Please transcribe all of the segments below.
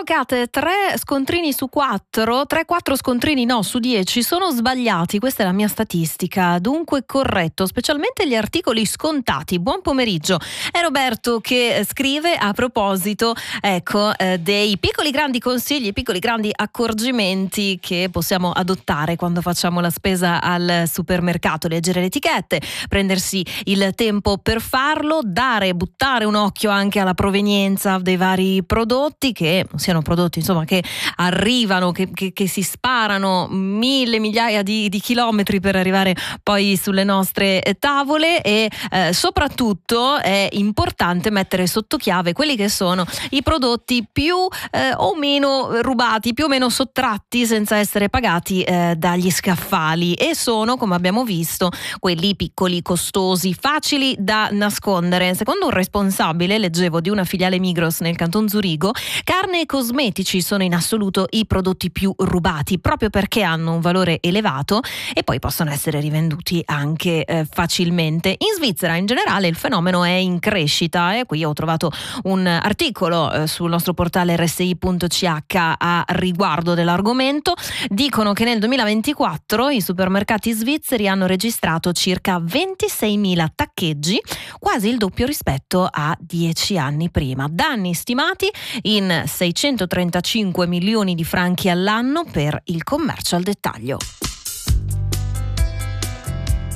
interrogate 3 scontrini su 4, 3-4 scontrini no su 10 sono sbagliati, questa è la mia statistica, dunque corretto, specialmente gli articoli scontati. Buon pomeriggio, è Roberto che scrive a proposito dei piccoli grandi consigli, piccoli grandi accorgimenti che possiamo adottare quando facciamo la spesa al supermercato: leggere le etichette, prendersi il tempo per farlo, buttare un occhio anche alla provenienza dei vari prodotti, che siano prodotti insomma che arrivano, che si sparano migliaia di chilometri per arrivare poi sulle nostre tavole, e soprattutto è importante mettere sotto chiave quelli che sono i prodotti più o meno rubati, più o meno sottratti senza essere pagati dagli scaffali, e sono, come abbiamo visto, quelli piccoli, costosi, facili da nascondere. Secondo un responsabile, leggevo, di una filiale Migros nel Canton Zurigo, carne e cosmetici sono in assoluto i prodotti più rubati, proprio perché hanno un valore elevato e poi possono essere rivenduti anche facilmente. In Svizzera in generale il fenomeno è in crescita, e qui ho trovato un articolo sul nostro portale rsi.ch a riguardo dell'argomento. Dicono che nel 2024 i supermercati svizzeri hanno registrato circa 26.000 taccheggi, quasi il doppio rispetto a 10 anni prima. Danni stimati in 635 milioni di franchi all'anno per il commercio al dettaglio.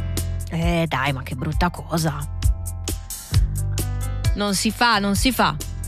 Dai, ma che brutta cosa. Non si fa.